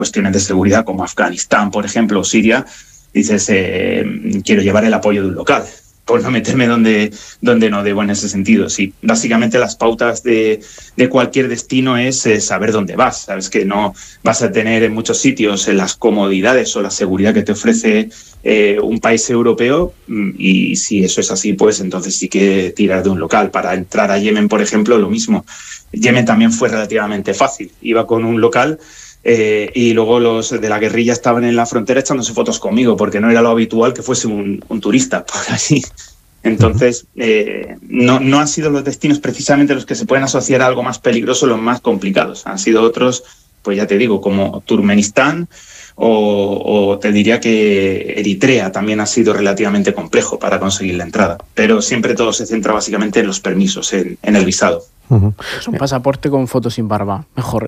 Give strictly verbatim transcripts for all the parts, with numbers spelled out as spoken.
cuestiones de seguridad como Afganistán, por ejemplo, o Siria, dices, eh, quiero llevar el apoyo de un local, por no meterme donde, donde no debo en ese sentido. Sí, básicamente las pautas de, de cualquier destino es eh, saber dónde vas. Sabes que no vas a tener en muchos sitios eh, las comodidades o la seguridad que te ofrece eh, un país europeo, y si eso es así, pues entonces sí que tirar de un local. Para entrar a Yemen, por ejemplo, lo mismo. Yemen también fue relativamente fácil. Iba con un local eh, y luego los de la guerrilla estaban en la frontera echándose fotos conmigo, porque no era lo habitual que fuese un, un turista por allí. Entonces, eh, no, no han sido los destinos precisamente los que se pueden asociar a algo más peligroso, los más complicados. Han sido otros, pues ya te digo, como Turkmenistán o, o te diría que Eritrea también ha sido relativamente complejo para conseguir la entrada. Pero siempre todo se centra básicamente en los permisos, en, en el visado. Uh-huh. Es un pasaporte con fotos sin barba, mejor.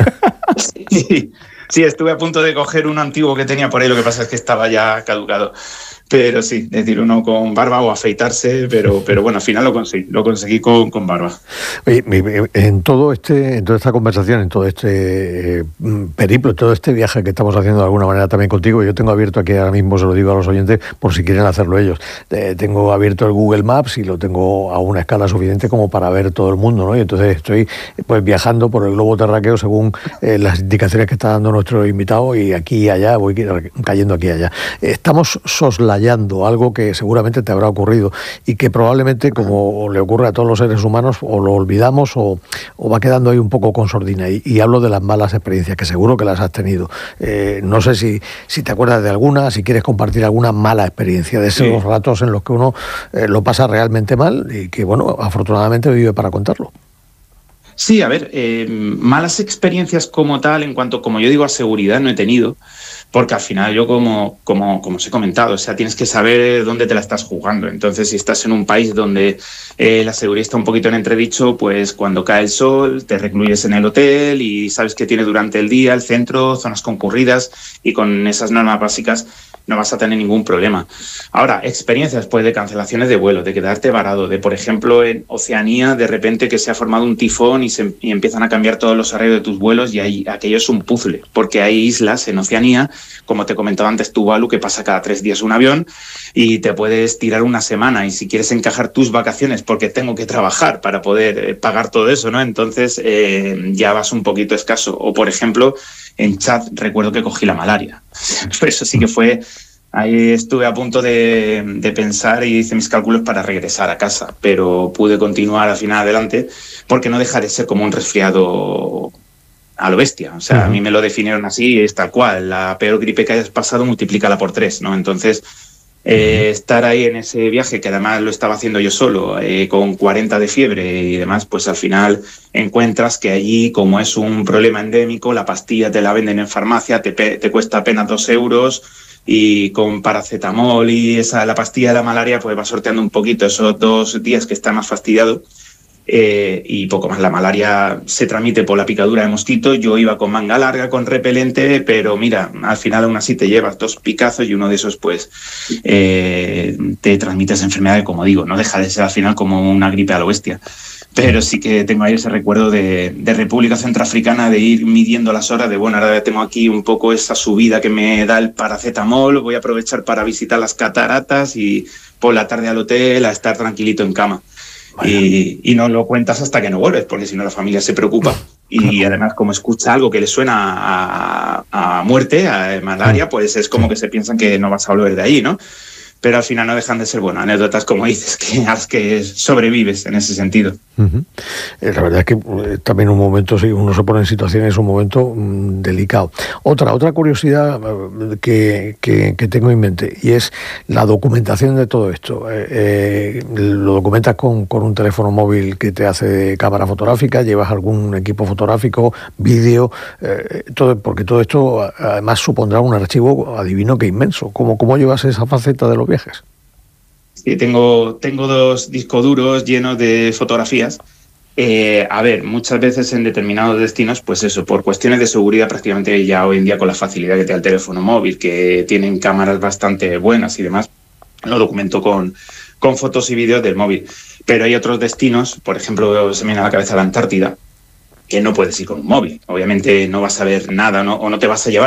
Sí, sí, estuve a punto de coger uno antiguo que tenía por ahí, lo que pasa es que estaba ya caducado. Pero sí, es decir, uno con barba o afeitarse, pero, pero bueno, al final lo conseguí, lo conseguí con, con barba. Oye, en todo este, en toda esta conversación, en todo este eh, periplo, en todo este viaje que estamos haciendo de alguna manera también contigo, yo tengo abierto aquí ahora mismo, se lo digo a los oyentes, por si quieren hacerlo ellos, eh, tengo abierto el Google Maps y lo tengo a una escala suficiente como para ver todo el mundo, ¿no? Y entonces estoy pues viajando por el globo terráqueo según eh, las indicaciones que está dando nuestro invitado, y aquí y allá, voy cayendo aquí y allá. Estamos soslayando algo que seguramente te habrá ocurrido y que probablemente, como le ocurre a todos los seres humanos, o lo olvidamos o, o va quedando ahí un poco con sordina. Y, y hablo de las malas experiencias, que seguro que las has tenido. Eh, no sé si, si te acuerdas de alguna, si quieres compartir alguna mala experiencia, de esos sí. ratos en los que uno eh, lo pasa realmente mal y que, bueno, afortunadamente vive para contarlo. Sí, a ver, eh, malas experiencias como tal, en cuanto, como yo digo, a seguridad no he tenido, porque al final yo, como, como, como os he comentado, o sea, tienes que saber dónde te la estás jugando. Entonces, si estás en un país donde eh, la seguridad está un poquito en entredicho, pues cuando cae el sol te recluyes en el hotel y sabes que tiene durante el día el centro, zonas concurridas, y con esas normas básicas no vas a tener ningún problema. Ahora, experiencias pues de cancelaciones de vuelo, de quedarte varado, de, por ejemplo, en Oceanía, de repente que se ha formado un tifón y, se, y empiezan a cambiar todos los horarios de tus vuelos, y ahí, aquello es un puzzle, porque hay islas en Oceanía, como te comentaba antes, Tuvalu, que pasa cada tres días un avión y te puedes tirar una semana, y si quieres encajar tus vacaciones, porque tengo que trabajar para poder eh, pagar todo eso, ¿no? Entonces eh, ya vas un poquito escaso. O, por ejemplo, en Chad recuerdo que cogí la malaria. Por eso sí que fue... Ahí estuve a punto de, de pensar y hice mis cálculos para regresar a casa, pero pude continuar al final adelante, porque no deja de ser como un resfriado a lo bestia. O sea, uh-huh. a mí me lo definieron así, es tal cual. La peor gripe que hayas pasado, multiplícala por tres, ¿no? Entonces, eh, estar ahí en ese viaje, que además lo estaba haciendo yo solo, eh, con cuarenta de fiebre y demás, pues al final encuentras que allí, como es un problema endémico, la pastilla te la venden en farmacia, te, te cuesta apenas dos euros, y con paracetamol y esa, la pastilla de la malaria, pues va sorteando un poquito esos dos días que está más fastidiado. Eh, y poco más. La malaria se transmite por la picadura de mosquito. Yo iba con manga larga, con repelente, pero mira, al final aún así te llevas dos picazos y uno de esos pues eh, te transmite esa enfermedad que, como digo, no deja de ser al final como una gripe a lo bestia. Pero sí que tengo ahí ese recuerdo de, de República Centroafricana, de ir midiendo las horas, de bueno, ahora tengo aquí un poco esa subida que me da el paracetamol, voy a aprovechar para visitar las cataratas y por la tarde al hotel a estar tranquilito en cama. Y, y no lo cuentas hasta que no vuelves, porque si no la familia se preocupa. Y además, como escucha algo que le suena a, a muerte, a malaria, pues es como que se piensan que no vas a volver de ahí, ¿no? Pero al final no dejan de ser, bueno, anécdotas, como dices, que a las que sobrevives en ese sentido. Uh-huh. Eh, la verdad es que eh, también un momento, si uno se pone en situaciones, es un momento mm, delicado. Otra otra curiosidad eh, que, que, que tengo en mente, y es la documentación de todo esto. Eh, eh, lo documentas con, con un teléfono móvil que te hace cámara fotográfica, llevas algún equipo fotográfico, vídeo, eh, todo, porque todo esto además supondrá un archivo, adivino que inmenso. ¿Cómo, cómo llevas esa faceta de los viajes? Sí, tengo, tengo dos discos duros llenos de fotografías. Eh, a ver, muchas veces en determinados destinos, pues eso, por cuestiones de seguridad, prácticamente ya hoy en día, con la facilidad que te da el teléfono móvil, que tienen cámaras bastante buenas y demás, lo documento con, con fotos y vídeos del móvil. Pero hay otros destinos, por ejemplo, se me viene a la cabeza la Antártida, que no puedes ir con un móvil. Obviamente no vas a ver nada, ¿no? O no te vas a llevar